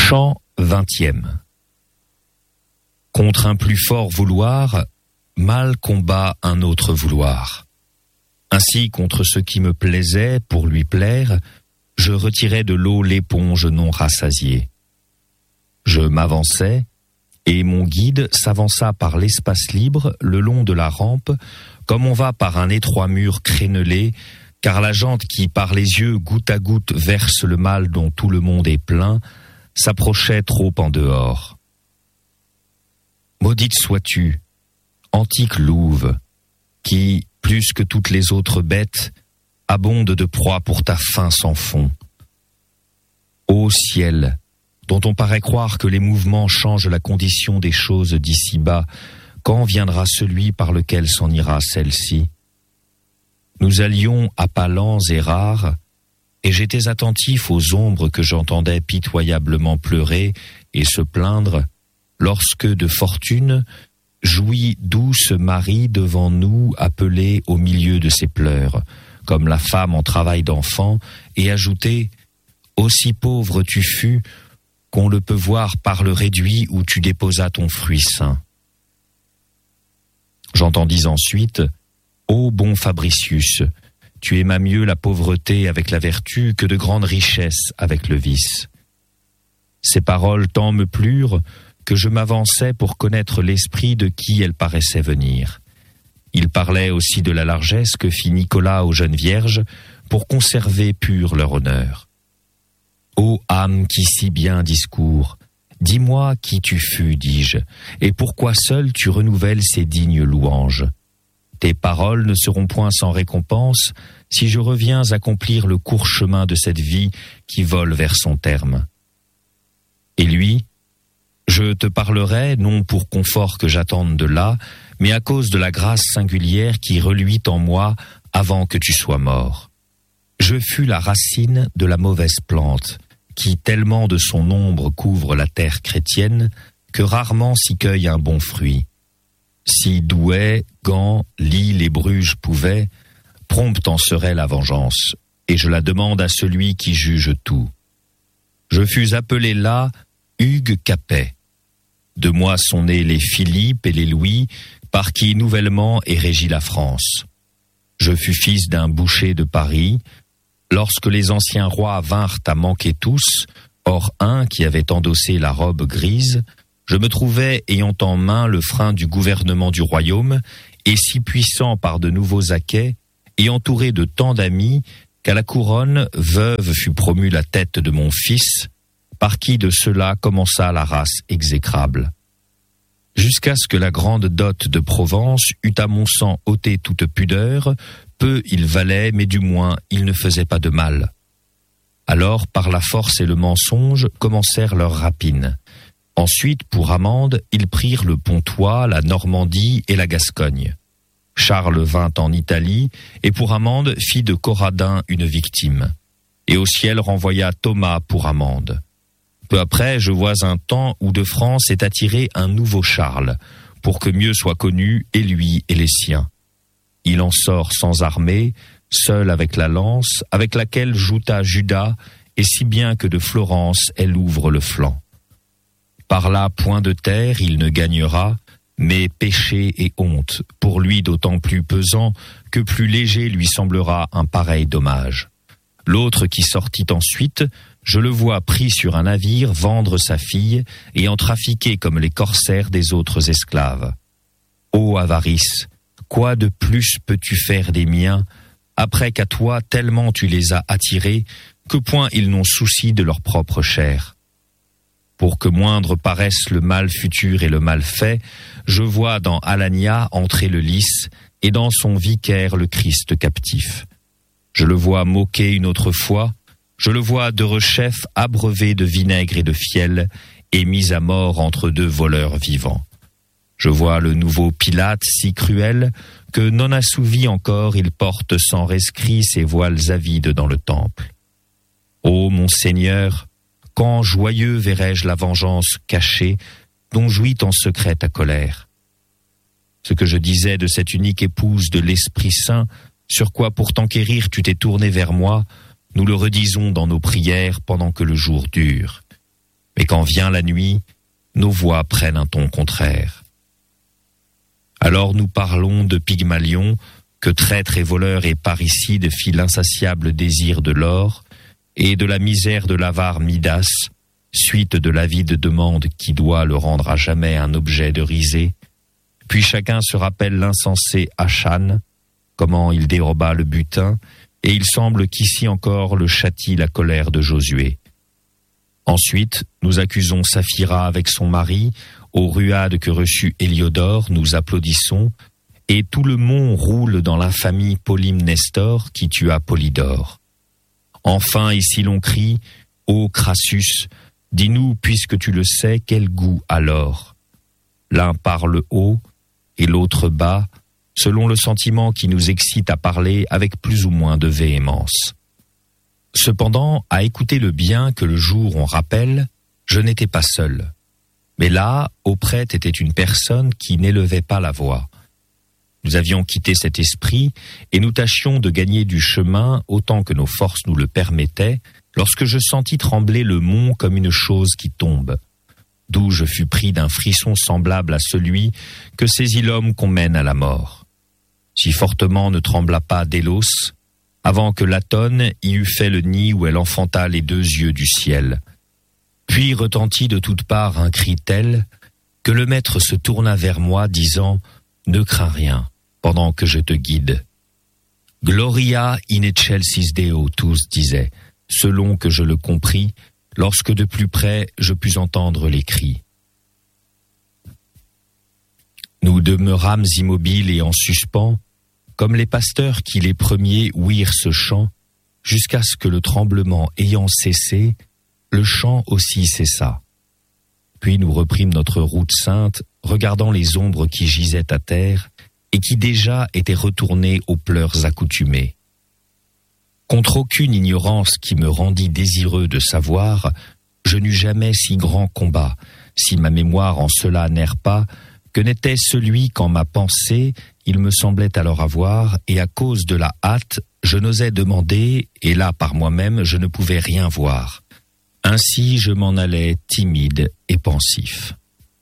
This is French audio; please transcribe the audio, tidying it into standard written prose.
Chant 20e. Contre un plus fort vouloir, mal combat un autre vouloir. Ainsi, contre ce qui me plaisait pour lui plaire, je retirais de l'eau l'éponge non rassasiée. Je m'avançais, et mon guide s'avança par l'espace libre le long de la rampe, comme on va par un étroit mur crénelé, car la jante qui, par les yeux, goutte à goutte, verse le mal dont tout le monde est plein, s'approchait trop en dehors. Maudite sois-tu, antique louve, qui, plus que toutes les autres bêtes, abonde de proie pour ta faim sans fond. Ô ciel, dont on paraît croire que les mouvements changent la condition des choses d'ici-bas, quand viendra celui par lequel s'en ira celle-ci? Nous allions à pas lents et rares, et j'étais attentif aux ombres que j'entendais pitoyablement pleurer et se plaindre, lorsque de fortune jouit douce Marie devant nous appelée au milieu de ses pleurs, comme la femme en travail d'enfant, et ajoutait « Aussi pauvre tu fus qu'on le peut voir par le réduit où tu déposas ton fruit saint. » J'entendis ensuite « Ô bon Fabricius, tu aimas mieux la pauvreté avec la vertu que de grandes richesses avec le vice. » Ces paroles tant me plurent que je m'avançais pour connaître l'esprit de qui elles paraissaient venir. Il parlait aussi de la largesse que fit Nicolas aux jeunes vierges pour conserver pur leur honneur. Ô âme qui si bien discours, dis-moi qui tu fus, dis-je, et pourquoi seul tu renouvelles ces dignes louanges. Tes paroles ne seront point sans récompense si je reviens accomplir le court chemin de cette vie qui vole vers son terme. Et lui, je te parlerai non pour confort que j'attende de là, mais à cause de la grâce singulière qui reluit en moi avant que tu sois mort. Je fus la racine de la mauvaise plante, qui tellement de son ombre couvre la terre chrétienne, que rarement s'y cueille un bon fruit. Si Douai, Gand, Lille et Bruges pouvaient, prompte en serait la vengeance, et je la demande à celui qui juge tout. Je fus appelé là Hugues Capet. De moi sont nés les Philippe et les Louis, par qui nouvellement est régie la France. Je fus fils d'un boucher de Paris. Lorsque les anciens rois vinrent à manquer tous, hors un qui avait endossé la robe grise, je me trouvais ayant en main le frein du gouvernement du royaume, et si puissant par de nouveaux acquets, et entouré de tant d'amis, qu'à la couronne, veuve fut promue la tête de mon fils, par qui de cela commença la race exécrable. Jusqu'à ce que la grande dot de Provence eût à mon sang ôté toute pudeur, peu il valait, mais du moins il ne faisait pas de mal. Alors, par la force et le mensonge, commencèrent leurs rapines. Ensuite, pour amende, ils prirent le Pontois, la Normandie et la Gascogne. Charles vint en Italie, et pour amende fit de Corradin une victime. Et au ciel renvoya Thomas pour amende. Peu après, je vois un temps où de France est attiré un nouveau Charles, pour que mieux soit connu, et lui et les siens. Il en sort sans armée, seul avec la lance, avec laquelle jouta Judas, et si bien que de Florence elle ouvre le flanc. Par là, point de terre, il ne gagnera, mais péché et honte, pour lui d'autant plus pesant que plus léger lui semblera un pareil dommage. L'autre qui sortit ensuite, je le vois pris sur un navire vendre sa fille et en trafiquer comme les corsaires des autres esclaves. Ô avarice, quoi de plus peux-tu faire des miens, après qu'à toi tellement tu les as attirés, que point ils n'ont souci de leur propre chair. Pour que moindre paraisse le mal futur et le mal fait, je vois dans Alania entrer le lys, et dans son vicaire le Christ captif. Je le vois moquer une autre fois, je le vois de rechef abreuvé de vinaigre et de fiel, et mis à mort entre deux voleurs vivants. Je vois le nouveau Pilate si cruel, que non assouvi encore il porte sans rescrit ses voiles avides dans le temple. Ô mon Seigneur, quand joyeux verrai-je la vengeance cachée, dont jouit en secret ta colère. Ce que je disais de cette unique épouse de l'Esprit Saint, sur quoi pour t'enquérir tu t'es tourné vers moi, nous le redisons dans nos prières pendant que le jour dure. Mais quand vient la nuit, nos voix prennent un ton contraire. Alors nous parlons de Pygmalion, que traître et voleur et parricide fit l'insatiable désir de l'or, et de la misère de l'avare Midas, suite de l'avide demande qui doit le rendre à jamais un objet de risée. Puis chacun se rappelle l'insensé Achan, comment il déroba le butin, et il semble qu'ici encore le châtie la colère de Josué. Ensuite, nous accusons Saphira avec son mari, aux ruades que reçut Héliodore, nous applaudissons, et tout le mont roule dans l'infamie Polymnestor qui tua Polydore. Enfin, ici l'on crie, ô Crassus, dis-nous, puisque tu le sais, quel goût alors? L'un parle haut et l'autre bas, selon le sentiment qui nous excite à parler avec plus ou moins de véhémence. Cependant, à écouter le bien que le jour on rappelle, je n'étais pas seul. Mais là, auprès était une personne qui n'élevait pas la voix. Nous avions quitté cet esprit et nous tâchions de gagner du chemin autant que nos forces nous le permettaient, lorsque je sentis trembler le mont comme une chose qui tombe, d'où je fus pris d'un frisson semblable à celui que saisit l'homme qu'on mène à la mort. Si fortement ne trembla pas Délos, avant que l'Atone y eût fait le nid où elle enfanta les deux yeux du ciel. Puis retentit de toutes parts un cri tel que le maître se tourna vers moi, disant « Ne crains rien, pendant que je te guide. » Gloria in excelsis Deo, tous disaient, selon que je le compris, lorsque de plus près je pus entendre les cris. Nous demeurâmes immobiles et en suspens, comme les pasteurs qui les premiers ouïrent ce chant, jusqu'à ce que le tremblement ayant cessé, le chant aussi cessa. Puis nous reprîmes notre route sainte, regardant les ombres qui gisaient à terre et qui déjà étaient retournées aux pleurs accoutumés. Contre aucune ignorance qui me rendit désireux de savoir, je n'eus jamais si grand combat, si ma mémoire en cela n'erre pas, que n'était celui qu'en ma pensée il me semblait alors avoir, et à cause de la hâte, je n'osais demander, et là par moi-même je ne pouvais rien voir. Ainsi je m'en allais timide et pensif.